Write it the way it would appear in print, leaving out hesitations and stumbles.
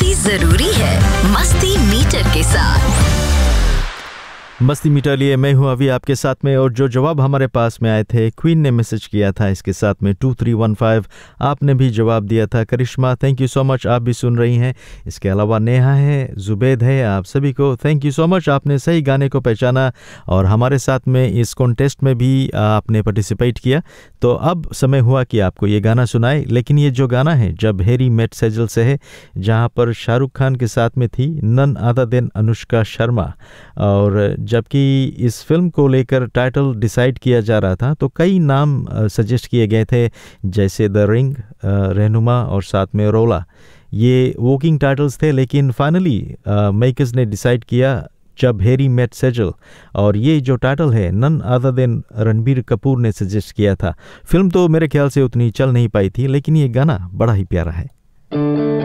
दोस्ती जरूरी है मस्ती मीटर के साथ। मस्ती मीटर लिए मैं हूं अभी आपके साथ में, और जो जवाब हमारे पास में आए थे, क्वीन ने मैसेज किया था इसके साथ में 2315, आपने भी जवाब दिया था। करिश्मा, थैंक यू सो मच, आप भी सुन रही हैं। इसके अलावा नेहा है, जुबैद है, आप सभी को थैंक यू सो मच, आपने सही गाने को पहचाना और हमारे साथ में इस कॉन्टेस्ट में भी आपने पार्टिसिपेट किया। तो अब समय हुआ कि आपको ये गाना सुनाए, लेकिन ये जो गाना है जब हैरी मेट सेजल से है, जहाँ पर शाहरुख खान के साथ में थी none other than Anushka Sharma. और जबकि इस फिल्म को लेकर टाइटल डिसाइड किया जा रहा था तो कई नाम सजेस्ट किए गए थे, जैसे द रिंग, रहनुमा और साथ में रोला। ये वर्किंग टाइटल्स थे, लेकिन फाइनली मेकर्स ने डिसाइड किया जब हैरी मेट सेजल, और ये जो टाइटल है none other than Ranbir Kapoor ने सजेस्ट किया था। फिल्म तो मेरे ख्याल से उतनी चल नहीं पाई थी, लेकिन ये गाना बड़ा ही प्यारा है।